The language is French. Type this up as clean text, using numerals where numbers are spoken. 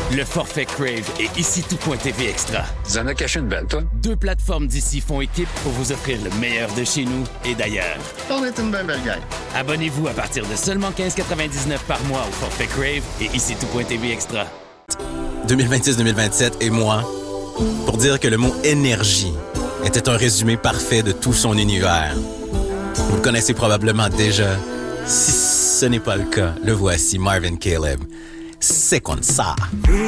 Le forfait Crave et ici tout.tv Extra. Tu en as caché une belle, toi? 2 plateformes d'ici font équipe pour vous offrir le meilleur de chez nous et d'ailleurs. On est une belle gang. Abonnez-vous à partir de seulement 15,99 par mois au forfait Crave et ici tout.tv Extra. 2026-2027 et moi, pour dire que le mot énergie était un résumé parfait de tout son univers. Vous le connaissez probablement déjà. Si ce n'est pas le cas, le voici, Marvin Caleb. C'est comme ça.